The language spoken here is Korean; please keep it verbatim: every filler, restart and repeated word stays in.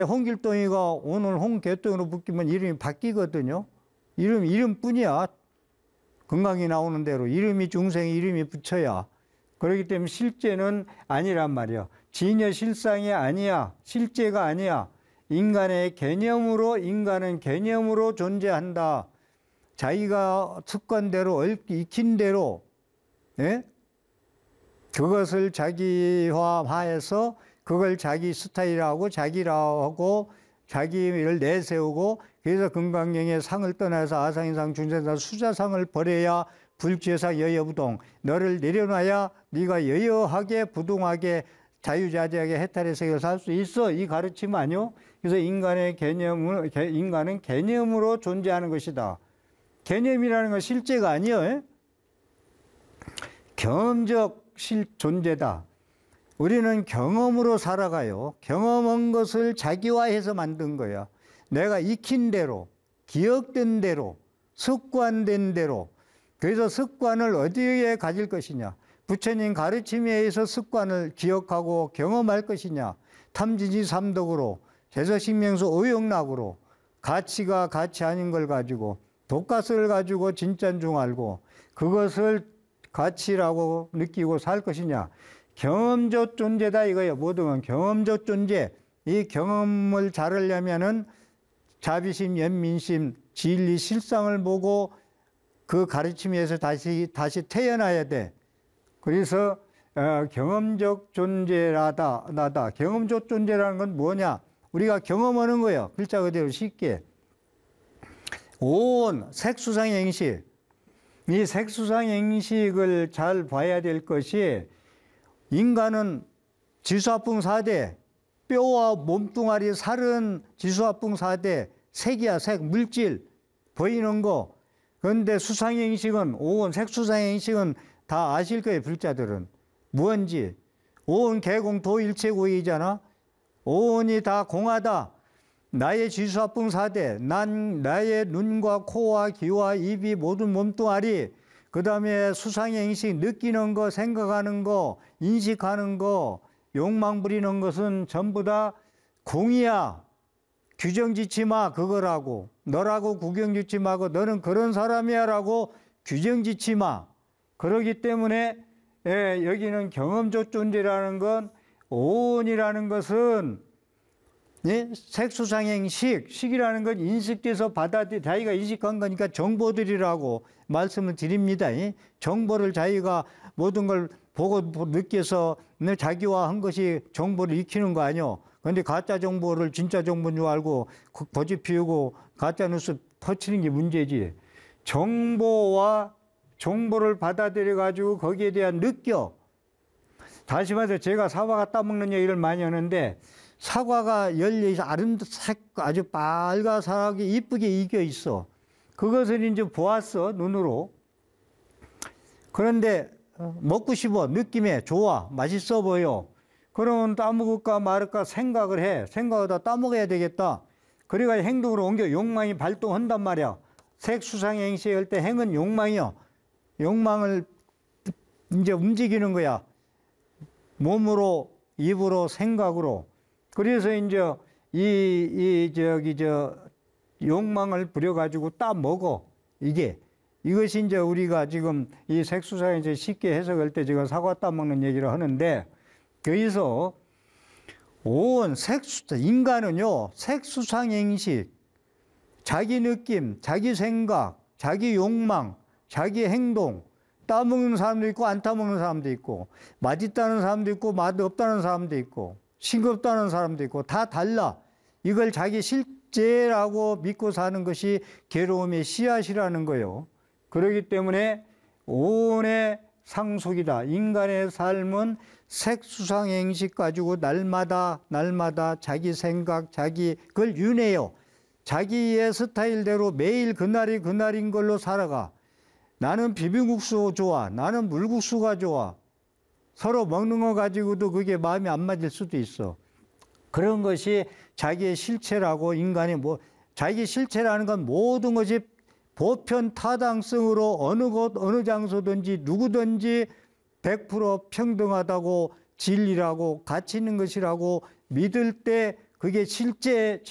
홍길동이가 오늘 홍길동으로 붙기면 이름이 바뀌거든요. 이름, 이름뿐이야. 건강이 나오는 대로 이름이 중생의 이름이 붙여야. 그렇기 때문에 실제는 아니란 말이야. 진여 실상이 아니야. 실제가 아니야. 인간의 개념으로, 인간은 개념으로 존재한다. 자기가 습관대로, 익힌 대로, 예? 그것을 자기화해서 그걸 자기 스타일하고 자기라고 자기를 내세우고, 그래서 금강경의 상을 떠나서 아상인상 중생상 수자상을 버려야 불지에서 여여부동. 너를 내려놔야 네가 여여하게 부동하게 자유자재하게 해탈의 세계를 살 수 있어. 이 가르침 아니요? 그래서 인간의 개념을, 인간은 개념으로 존재하는 것이다. 개념이라는 건 실제가 아니에요. 경험적 실 존재다. 우리는 경험으로 살아가요. 경험한 것을 자기화해서 만든 거야. 내가 익힌 대로, 기억된 대로, 습관된 대로. 그래서 습관을 어디에 가질 것이냐. 부처님 가르침에 의해서 습관을 기억하고 경험할 것이냐. 탐진지 삼독으로, 제서식명수 오용락으로, 가치가 가치 아닌 걸 가지고, 독가스를 가지고 진짜인 줄 알고, 그것을 가치라고 느끼고 살 것이냐. 경험적 존재다 이거예요. 모든 건 경험적 존재. 이 경험을 잘하려면은 자비심, 연민심, 진리, 실상을 보고 그 가르침에서 다시, 다시 태어나야 돼. 그래서, 어, 경험적 존재라다, 나다. 경험적 존재라는 건 뭐냐? 우리가 경험하는 거예요. 글자 그대로 쉽게. 온 색수상행식. 이 색수상행식을 잘 봐야 될 것이, 인간은 지수합풍 사대, 뼈와 몸뚱아리 살은 지수합풍 사대, 색이야, 색, 물질, 보이는 거. 그런데 수상행식은, 오온 색수상행식은 다 아실 거예요, 불자들은. 무언지. 오온 개공 도일체고이잖아. 오온이 다 공하다. 나의 지수합풍 사대, 난 나의 눈과 코와 귀와 입이 모든 몸뚱아리, 그 다음에 수상행식, 느끼는 거, 생각하는 거, 인식하는 거, 욕망 부리는 것은 전부 다 공이야. 규정 짓지 마, 그거라고. 너라고 구경 짓지 마고, 너는 그런 사람이야 라고 규정 짓지 마. 그러기 때문에, 예, 여기는 경험적 존재라는 건, 오온이라는 것은, 예? 색수상행식, 식이라는 건 인식돼서 받아들이, 자기가 인식한 거니까 정보들이라고 말씀을 드립니다. 예? 정보를 자기가 모든 걸 보고 느껴서 자기화한 것이 정보를 익히는 거 아니요. 그런데 가짜 정보를 진짜 정보인 줄 알고 고집 피우고 가짜 뉴스 퍼치는 게 문제지. 정보와 정보를 받아들여 가지고 거기에 대한 느껴. 다시 말해서 제가 사과가 따먹는 얘기를 많이 하는데, 사과가 열려 있어. 아름답, 아주 빨갛게 이쁘게 익혀 있어. 그것을 이제 보았어, 눈으로. 그런데 먹고 싶어. 느낌에 좋아. 맛있어 보여. 그러면 따먹을까 말을까 생각을 해. 생각하다 따먹어야 되겠다. 그래가 행동으로 옮겨 욕망이 발동한단 말이야. 색수상행식 할 때 행은 욕망이야. 욕망을 이제 움직이는 거야. 몸으로, 입으로, 생각으로. 그래서 이제 이, 이, 저기, 저, 욕망을 부려가지고 따 먹어. 이게. 이것이 이제 우리가 지금 이 색수상에서 쉽게 해석할 때 제가 사과 따 먹는 얘기를 하는데, 거기서 온 색수, 인간은요, 색수상행식, 자기 느낌, 자기 생각, 자기 욕망, 자기 행동, 따먹는 사람도 있고, 안 따먹는 사람도 있고, 맛있다는 사람도 있고, 맛없다는 사람도 있고, 싱겁다는 사람도 있고, 다 달라. 이걸 자기 실제라고 믿고 사는 것이 괴로움의 씨앗이라는 거예요. 그렇기 때문에 오온의 상속이다. 인간의 삶은 색수상행식 가지고 날마다 날마다 자기 생각, 자기 그걸 윤회해요. 자기의 스타일대로 매일 그날이 그날인 걸로 살아가. 나는 비빔국수 좋아. 나는 물국수가 좋아. 서로 먹는 거 가지고도 그게 마음이 안 맞을 수도 있어. 그런 것이 자기의 실체라고. 인간이 뭐, 자기 실체라는 건 모든 것이 보편 타당성으로 어느 곳, 어느 장소든지 누구든지 백 퍼센트 평등하다고, 진리라고, 가치 있는 것이라고 믿을 때 그게 실제